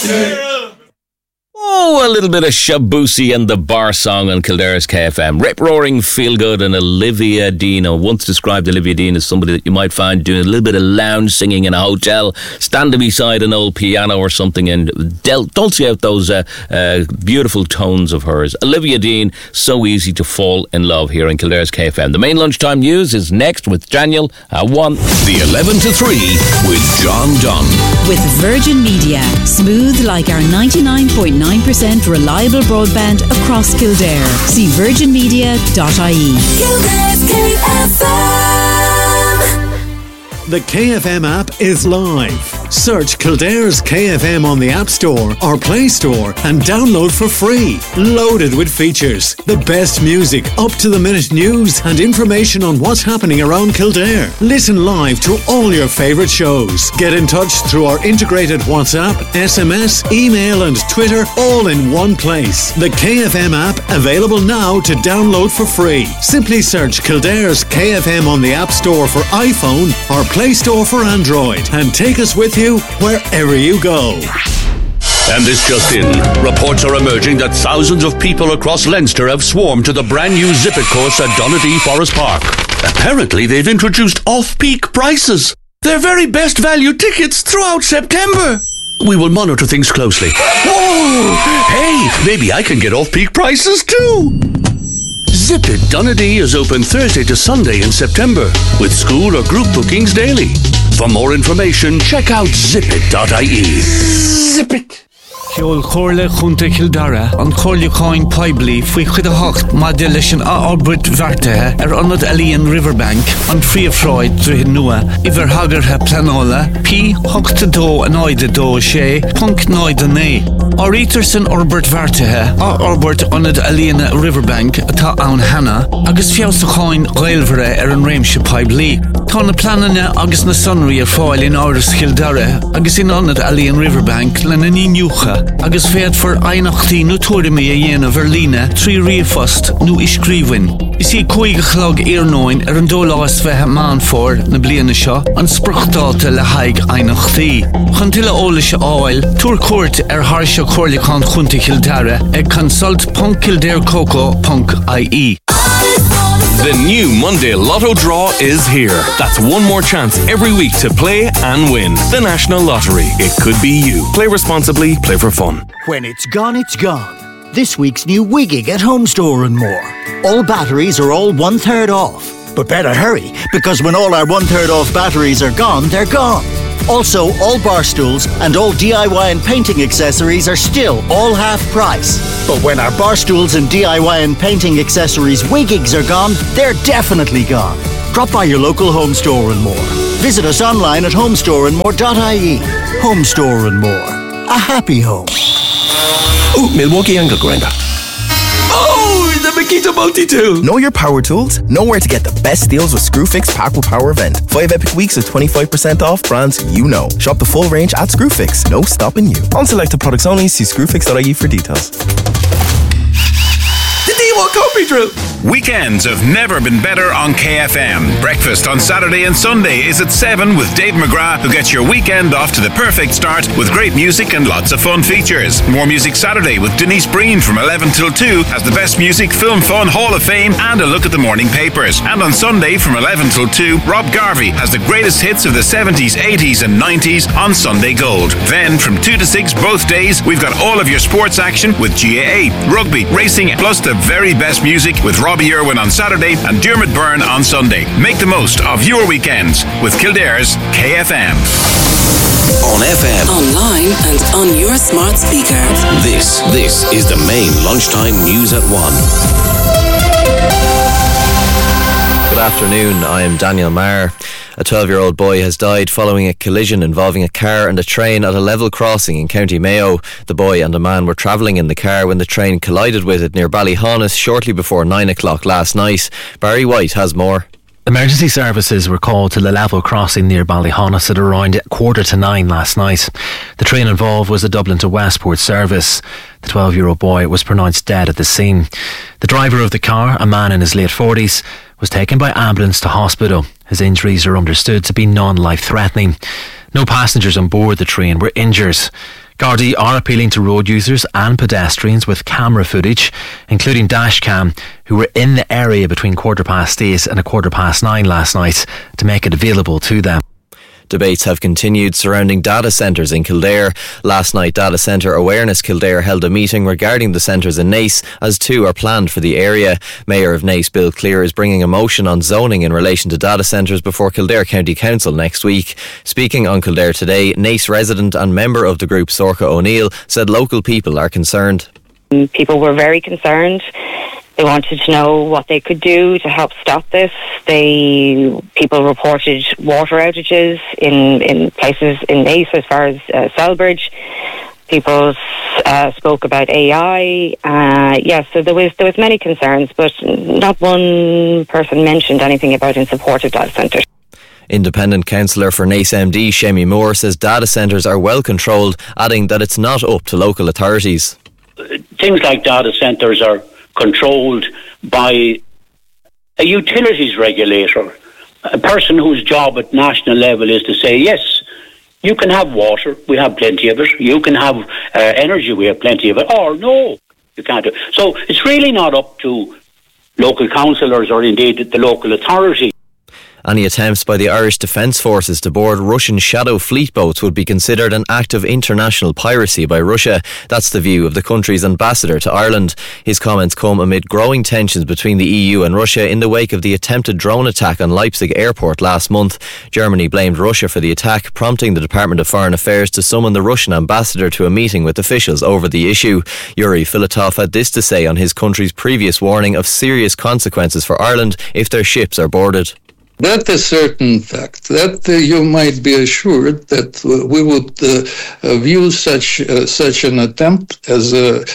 Oh, a little bit of Shabusi and the Bar Song on Kildare's KFM. Rip-roaring, feel-good, and Olivia Dean. I once described Olivia Dean as somebody that you might find doing a little bit of lounge singing in a hotel, standing beside an old piano or something, and dulce out those beautiful tones of hers. Olivia Dean, so easy to fall in love here in Kildare's KFM. The main lunchtime news is next with Daniel at 1. The 11 to 3 with John Dunn. With Virgin Media. Smooth like our 99.9% reliable broadband across Kildare. See virginmedia.ie. Kildare's KFM. The KFM app is live. Search Kildare's KFM on the App Store or Play Store and download for free. Loaded with features, the best music, up-to-the-minute news and information on what's happening around Kildare. Listen live to all your favourite shows. Get in touch through our integrated WhatsApp, SMS, email and Twitter, all in one place. The KFM app, available now to download for free. Simply search Kildare's KFM on the App Store for iPhone or Play Store for Android and take us with you wherever you go. And this just in. Reports are emerging that thousands of people across Leinster have swarmed to the brand new Zip It course at Donadea Forest Park. Apparently they've introduced off-peak prices. Their very best value tickets throughout September. We will monitor things closely. Whoa! Hey, maybe I can get off-peak prices too. Zip It Donadea is open Thursday to Sunday in September, with school or group bookings daily. For more information, check out zipit.ie. Zip it! Ceol chorla chunta Kildare an chorliúcháin poibli faoi chuid a hocht má de leis an ábrit bhartathe anad Alíon Riverbank an Fríomhráid drutha nua iver hagartha planála P 82 an áide dó sé punk 9 Árítar san orbert bhartathe orbert anad Alíon Riverbank atá ann Hannah agus fiosacháin ghailmhire an réimse poibli. Tá na planana agus na sonraí fáil in áras Kildare agus in anad Alíon Riverbank le na níniucha agus féad for einachtaí nó tuairimí a dhéanamh ar líne trí riamhhost nó iscríbhain. Is í cúige chlog éarnóin an dólás bheithe man fór na bliana seo an spruchtáta le haig einachtaí. Chun tuile óla se áil, túr cuairt ar thairseo chorliúcháin chunta Kildare ag consult.kildarecoco.ie. The new Monday Lotto draw is here. That's one more chance every week to play and win. The National Lottery. It could be you. Play responsibly, play for fun. When it's gone, it's gone. This week's new Wigging at Home Store and more. All batteries are all 1/3 off. But better hurry, because when all our 1/3 off batteries are gone, they're gone. Also, all bar stools and all DIY and painting accessories are still all half price. But when our bar stools and DIY and painting accessories wiggings are gone, they're definitely gone. Drop by your local Home Store and More. Visit us online at homestoreandmore.ie. Home Store and More. A happy home. Ooh, Milwaukee angle grinder. Oh, the Makita multi-tool. Know your power tools? Know where to get the best deals with Screwfix Pack with Power event. 5 epic weeks with 25% off brands you know. Shop the full range at Screwfix. No stopping you. On selected products only. See screwfix.ie for details. Weekends have never been better on KFM. Breakfast on Saturday and Sunday is at 7 with Dave McGrath, who gets your weekend off to the perfect start with great music and lots of fun features. More Music Saturday with Denise Breen from 11 till 2 has the best music, film, fun, Hall of Fame and a look at the morning papers. And on Sunday from 11 till 2, Rob Garvey has the greatest hits of the 70s, 80s and 90s on Sunday Gold. Then from 2 to 6 both days, we've got all of your sports action with GAA, rugby, racing, plus the very best music with Robbie Irwin on Saturday and Dermot Byrne on Sunday. Make the most of your weekends with Kildare's KFM. On FM, online and on your smart speaker. This is the main lunchtime news at 1. Good afternoon, I am Daniel Maher. A 12-year-old boy has died following a collision involving a car and a train at a level crossing in County Mayo. The boy and a man were travelling in the car when the train collided with it near Ballyhonus shortly before 9 o'clock last night. Barry White has more. Emergency services were called to the level crossing near Ballyhonus at around 9:15 last night. The train involved was a Dublin to Westport service. The 12-year-old boy was pronounced dead at the scene. The driver of the car, a man in his late 40s, was taken by ambulance to hospital. His injuries are understood to be non-life-threatening. No passengers on board the train were injured. Gardaí are appealing to road users and pedestrians with camera footage, including dashcam, who were in the area between 8:15 and 9:15 last night, to make it available to them. Debates have continued surrounding data centres in Kildare. Last night, Data Centre Awareness Kildare held a meeting regarding the centres in Naas, as two are planned for the area. Mayor of Naas, Bill Clear, is bringing a motion on zoning in relation to data centres before Kildare County Council next week. Speaking on Kildare Today, Naas resident and member of the group Sorcha O'Neill said local people are concerned. People were very concerned. They wanted to know what they could do to help stop this. People reported water outages in places in Naas as far as Selbridge. People spoke about AI. So there was many concerns, but not one person mentioned anything about in support of data centres. Independent councillor for Naas MD Shemi Moore says data centres are well controlled, adding that it's not up to local authorities. Things like data centres are controlled by a utilities regulator, a person whose job at national level is to say, yes, you can have water, we have plenty of it, you can have energy, we have plenty of it, or no, you can't do it. So it's really not up to local councillors or indeed the local authority. Any attempts by the Irish Defence Forces to board Russian shadow fleet boats would be considered an act of international piracy by Russia. That's the view of the country's ambassador to Ireland. His comments come amid growing tensions between the EU and Russia in the wake of the attempted drone attack on Leipzig airport last month. Germany blamed Russia for the attack, prompting the Department of Foreign Affairs to summon the Russian ambassador to a meeting with officials over the issue. Yuri Filatov had this to say on his country's previous warning of serious consequences for Ireland if their ships are boarded. That is certain fact. That you might be assured that we would view such an attempt as an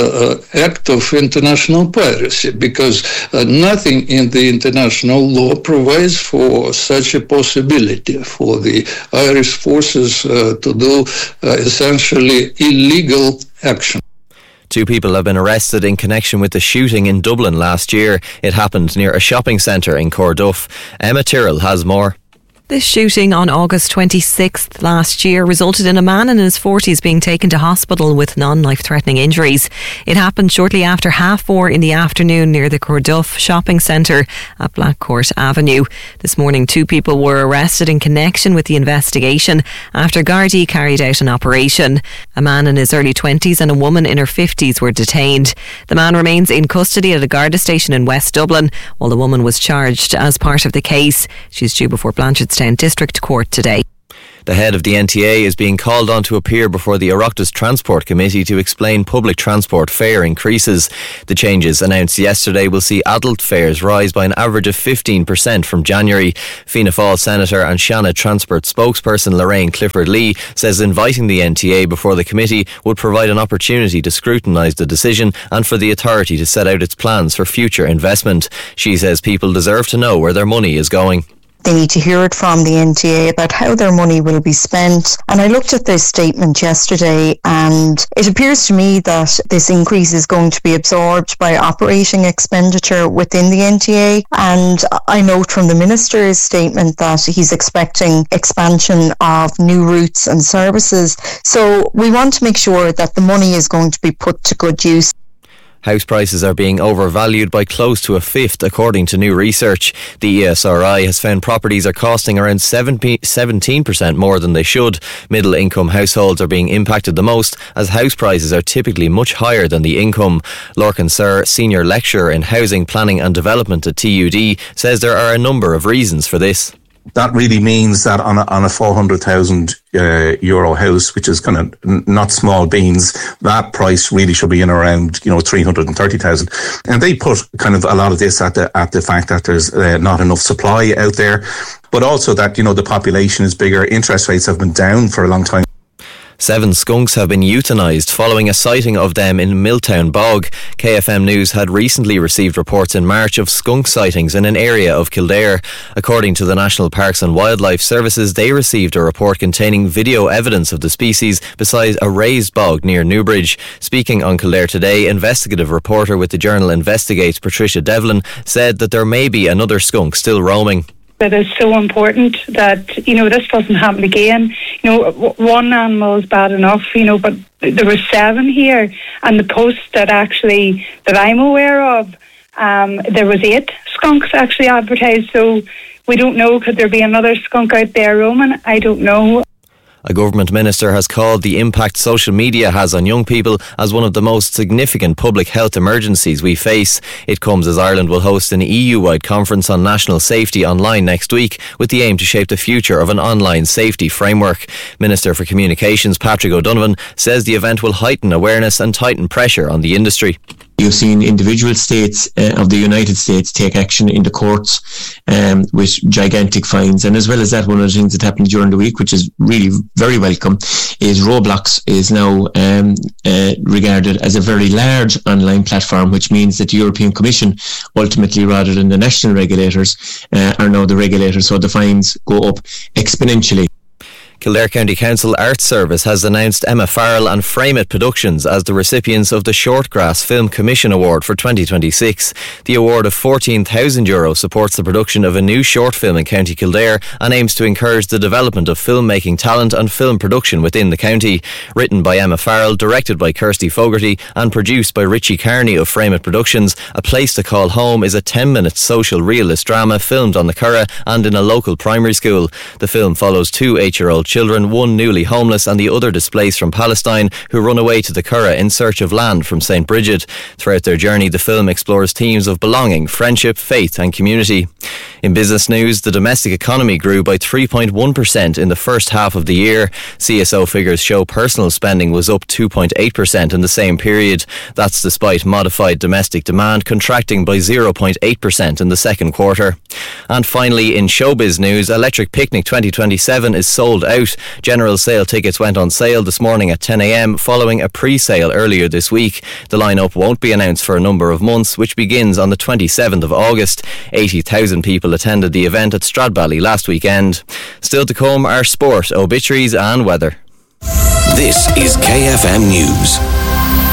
act of international piracy, because nothing in the international law provides for such a possibility for the Irish forces to do essentially illegal action. 2 people have been arrested in connection with the shooting in Dublin last year. It happened near a shopping centre in Corduff. Emma Tyrrell has more. This shooting on August 26th last year resulted in a man in his 40s being taken to hospital with non-life-threatening injuries. It happened shortly after 4:30 in the afternoon near the Corduff shopping centre at Blackcourt Avenue. This morning, 2 people were arrested in connection with the investigation after Gardaí carried out an operation. A man in his early 20s and a woman in her 50s were detained. The man remains in custody at a Garda station in West Dublin, while the woman was charged as part of the case. She's due before Blanchardstown District Court today. The head of the NTA is being called on to appear before the Oireachtas Transport Committee to explain public transport fare increases. The changes announced yesterday will see adult fares rise by an average of 15% from January. Fianna Fáil Senator and Shanna Transport spokesperson Lorraine Clifford-Lee says inviting the NTA before the committee would provide an opportunity to scrutinise the decision and for the authority to set out its plans for future investment. She says people deserve to know where their money is going. They need to hear it from the NTA about how their money will be spent. And I looked at this statement yesterday, and it appears to me that this increase is going to be absorbed by operating expenditure within the NTA. And I note from the Minister's statement that he's expecting expansion of new routes and services. So we want to make sure that the money is going to be put to good use. House prices are being overvalued by close to a fifth, according to new research. The ESRI has found properties are costing around 17% more than they should. Middle-income households are being impacted the most, as house prices are typically much higher than the income. Lorcan Sir, Senior Lecturer in Housing, Planning and Development at TUD, says there are a number of reasons for this. That really means that on a 400,000 euro house, which is kind of not small beans, that price really should be in around 330,000. And they put kind of a lot of this at the fact that there's not enough supply out there, but also that the population is bigger. Interest rates have been down for a long time. 7 skunks have been euthanised following a sighting of them in Milltown Bog. KFM News had recently received reports in March of skunk sightings in an area of Kildare. According to the National Parks and Wildlife Services, they received a report containing video evidence of the species beside a raised bog near Newbridge. Speaking on Kildare Today, investigative reporter with the journal Investigates, Patricia Devlin, said that there may be another skunk still roaming. That is so important that, this doesn't happen again. One animal is bad enough, but there were 7 here, and the post that I'm aware of, there was 8 skunks actually advertised, so we don't know, could there be another skunk out there roaming? I don't know. A government minister has called the impact social media has on young people as one of the most significant public health emergencies we face. It comes as Ireland will host an EU-wide conference on national safety online next week with the aim to shape the future of an online safety framework. Minister for Communications Patrick O'Donovan says the event will heighten awareness and tighten pressure on the industry. You've seen individual states of the United States take action in the courts with gigantic fines. And as well as that, one of the things that happened during the week, which is really very welcome, is Roblox is now regarded as a very large online platform, which means that the European Commission, ultimately rather than the national regulators, are now the regulators. So the fines go up exponentially. Kildare County Council Arts Service has announced Emma Farrell and Frame It Productions as the recipients of the Shortgrass Film Commission Award for 2026. The award of €14,000 supports the production of a new short film in County Kildare and aims to encourage the development of filmmaking talent and film production within the county. Written by Emma Farrell, directed by Kirsty Fogarty and produced by Richie Carney of Frame It Productions, A Place to Call Home is a 10-minute social realist drama filmed on the Curragh and in a local primary school. The film follows 2 8-year-old children, one newly homeless and the other displaced from Palestine, who run away to the Curragh in search of land from St. Bridget. Throughout their journey, the film explores themes of belonging, friendship, faith and community. In business news, the domestic economy grew by 3.1% in the first half of the year. CSO figures show personal spending was up 2.8% in the same period. That's despite modified domestic demand contracting by 0.8% in the second quarter. And finally, in showbiz news, Electric Picnic 2027 is sold out. General sale tickets went on sale this morning at 10 a.m. following a pre-sale earlier this week. The lineup won't be announced for a number of months, which begins on the 27th of August. 80,000 people attended the event at Stradbally last weekend. Still to come are sport, obituaries and weather. This is KFM News.